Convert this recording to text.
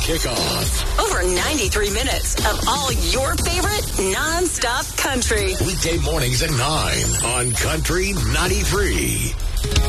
kickoff. Over 93 minutes of all your favorite non-stop country. Weekday mornings at 9 on Country 93.